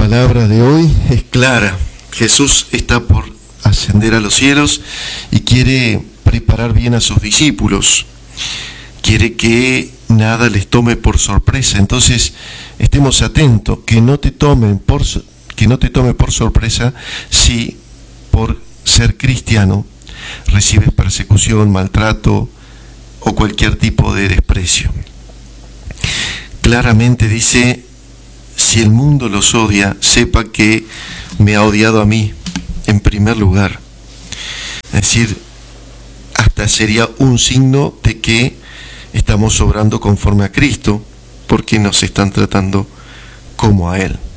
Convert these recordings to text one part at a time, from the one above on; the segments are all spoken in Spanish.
palabra de hoy es clara. Jesús está por ascender a los cielos y quiere preparar bien a sus discípulos. Quiere que nada les tome por sorpresa. Entonces, estemos atentos, que no te tome por sorpresa si por ser cristiano recibes persecución, maltrato o cualquier tipo de desprecio. Claramente dice: si el mundo los odia, sepa que me ha odiado a mí en primer lugar. Es decir, hasta sería un signo de que estamos obrando conforme a Cristo, porque nos están tratando como a Él.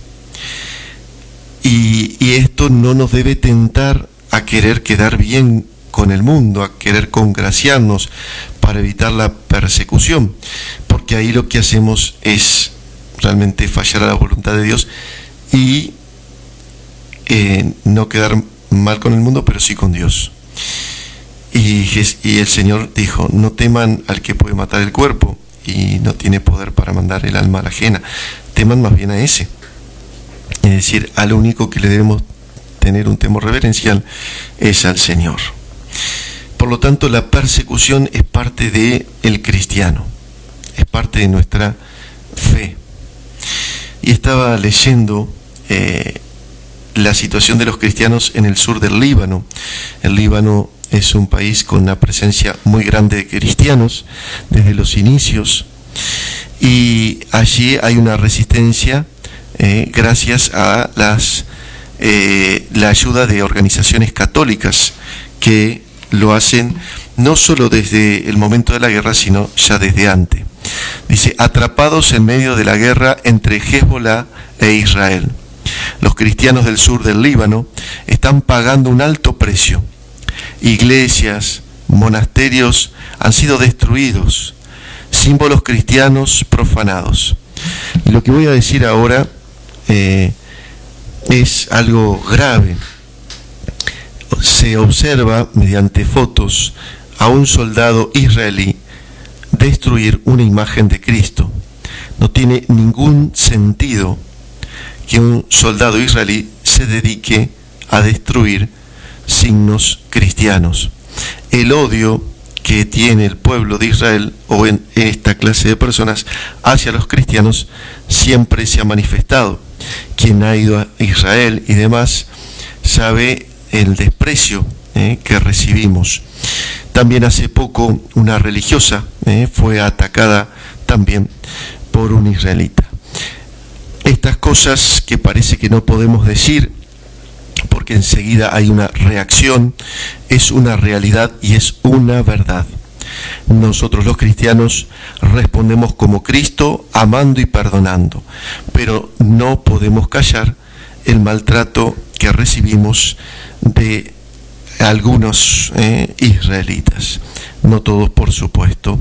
Y esto no nos debe tentar a querer quedar bien con el mundo, a querer congraciarnos para evitar la persecución, porque ahí lo que hacemos es realmente fallar a la voluntad de Dios y no quedar mal con el mundo, pero sí con Dios. Y el Señor dijo: no teman al que puede matar el cuerpo y no tiene poder para mandar el alma a la ajena, teman más bien a ese. Es decir, al único que le debemos tener un temor reverencial es al Señor. Por lo tanto, la persecución es parte del cristiano, es parte de nuestra fe. Y estaba leyendo la situación de los cristianos en el sur del Líbano. El Líbano es un país con una presencia muy grande de cristianos desde los inicios, y allí hay una resistencia gracias a la ayuda de organizaciones católicas que lo hacen no solo desde el momento de la guerra, sino ya desde antes. Dice: atrapados en medio de la guerra entre Hezbolá e Israel, los cristianos del sur del Líbano están pagando un alto precio. Iglesias, monasterios han sido destruidos, símbolos cristianos profanados. Y lo que voy a decir ahora es algo grave. Se observa mediante fotos a un soldado israelí destruir una imagen de Cristo. No tiene ningún sentido que un soldado israelí se dedique a destruir signos cristianos. El odio que tiene el pueblo de Israel, o en esta clase de personas, hacia los cristianos siempre se ha manifestado. Quien ha ido a Israel y demás sabe el desprecio que recibimos. También hace poco una religiosa fue atacada también por un israelita. Estas cosas que parece que no podemos decir porque enseguida hay una reacción, es una realidad y es una verdad. Nosotros los cristianos respondemos como Cristo, amando y perdonando, pero no podemos callar el maltrato que recibimos de algunos israelitas, no todos, por supuesto.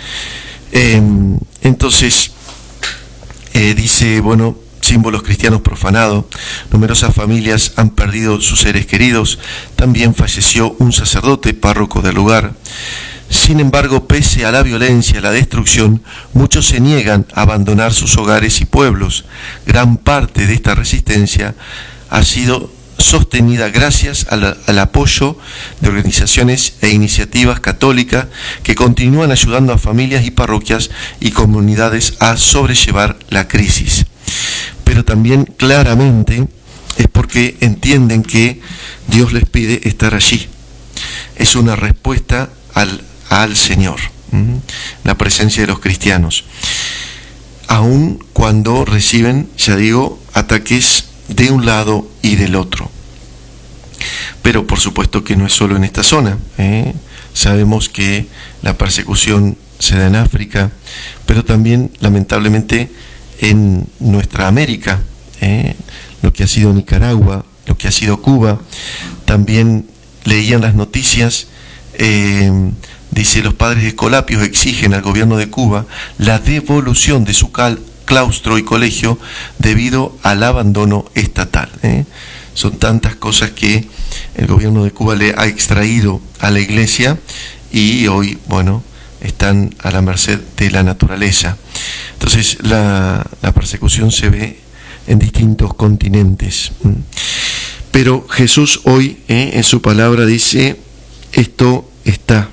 Entonces dice, bueno, símbolos cristianos profanados, numerosas familias han perdido sus seres queridos, también falleció un sacerdote párroco del lugar. Sin embargo, pese a la violencia y la destrucción, muchos se niegan a abandonar sus hogares y pueblos. Gran parte de esta resistencia ha sido sostenida gracias al apoyo de organizaciones e iniciativas católicas que continúan ayudando a familias y parroquias y comunidades a sobrellevar la crisis. Pero también claramente es porque entienden que Dios les pide estar allí. Es una respuesta al Señor, la presencia de los cristianos, aun cuando reciben, ya digo, ataques de un lado y del otro. Pero por supuesto que no es solo en esta zona. Sabemos que la persecución se da en África, pero también lamentablemente en nuestra América, lo que ha sido Nicaragua, lo que ha sido Cuba. También leían las noticias, dice: los padres escolapios exigen al gobierno de Cuba la devolución de su claustro y colegio debido al abandono estatal. Son tantas cosas que el gobierno de Cuba le ha extraído a la iglesia y hoy, bueno, están a la merced de la naturaleza. Entonces la persecución se ve en distintos continentes. Pero Jesús hoy en su palabra dice, esto está.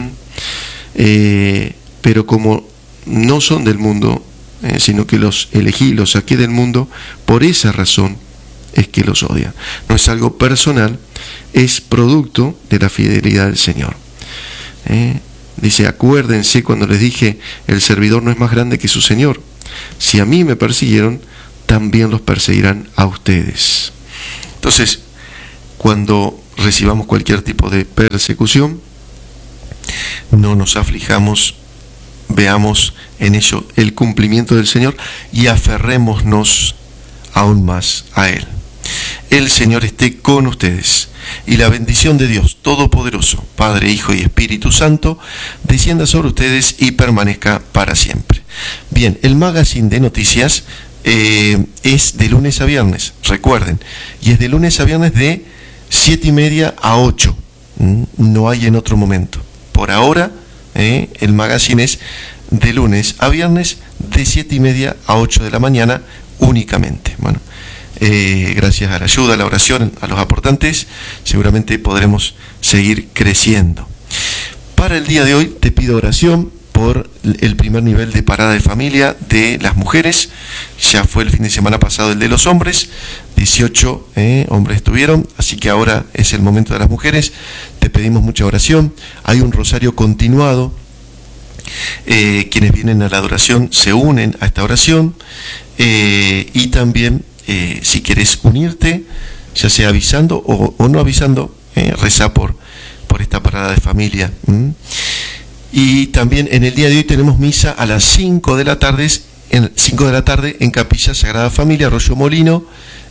Pero como no son del mundo, sino que los elegí, los saqué del mundo, por esa razón es que los odian. No es algo personal, es producto de la fidelidad del Señor. Dice, acuérdense cuando les dije, el servidor no es más grande que su Señor. Si a mí me persiguieron, también los perseguirán a ustedes. Entonces, cuando recibamos cualquier tipo de persecución, no nos aflijamos, veamos en ello el cumplimiento del Señor y aferrémonos aún más a Él. El Señor esté con ustedes y la bendición de Dios Todopoderoso, Padre, Hijo y Espíritu Santo, descienda sobre ustedes y permanezca para siempre. Bien, el magazine de noticias es de lunes a viernes, recuerden, y es de lunes a viernes de 7:30 a 8, no hay en otro momento. Por ahora, el magazine es de lunes a viernes de 7:30 a 8 de la mañana únicamente. Bueno, gracias a la ayuda, a la oración, a los aportantes, seguramente podremos seguir creciendo. Para el día de hoy te pido oración por el primer nivel de parada de familia de las mujeres. Ya fue el fin de semana pasado el de los hombres, 18 hombres estuvieron, así que ahora es el momento de las mujeres. Te pedimos mucha oración, hay un rosario continuado, quienes vienen a la adoración se unen a esta oración, y también si quieres unirte, ya sea avisando o no avisando, reza por esta parada de familia. Y también en el día de hoy tenemos misa a las 5 de la tarde, en Capilla Sagrada Familia, Arroyo Molino.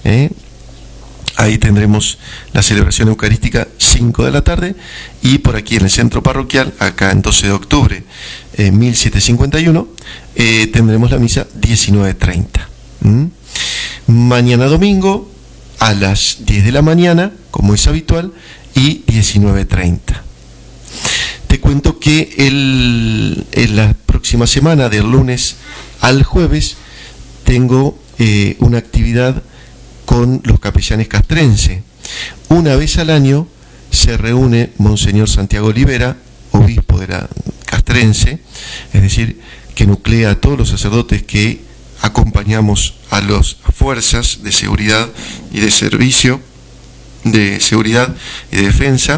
Ahí tendremos la celebración eucarística 5 de la tarde, y por aquí en el centro parroquial, acá en 12 de octubre, 1751, tendremos la misa 19:30. Mañana domingo a las 10 de la mañana, como es habitual, y 19:30. Te cuento que en la próxima semana, del lunes al jueves, tengo una actividad con los capellanes castrense. Una vez al año se reúne Monseñor Santiago Olivera, obispo de la castrense, es decir, que nuclea a todos los sacerdotes que acompañamos a las fuerzas de seguridad y de servicio, de seguridad y de defensa.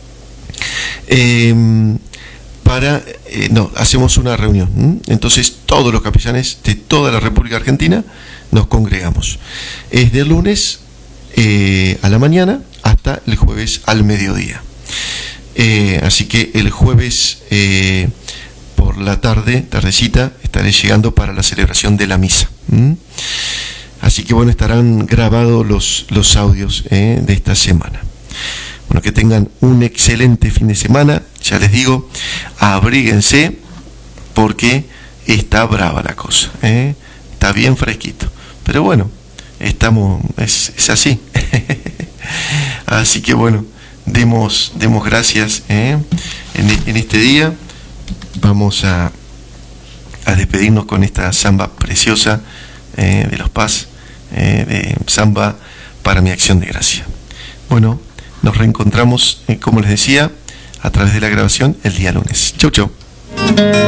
Hacemos una reunión. Entonces todos los capellanes de toda la República Argentina nos congregamos. Es de lunes a la mañana hasta el jueves al mediodía. Así que el jueves por la tardecita, estaré llegando para la celebración de la misa. Así que bueno, estarán grabados los audios de esta semana. Bueno, que tengan un excelente fin de semana. Ya les digo, abríguense porque está brava la cosa, está bien fresquito. Pero bueno, es así. Así que bueno, demos gracias en este día. Vamos a despedirnos con esta samba preciosa de los Paz, de samba para mi acción de gracia. Bueno, nos reencontramos, como les decía, a través de la grabación el día lunes. Chau, chau.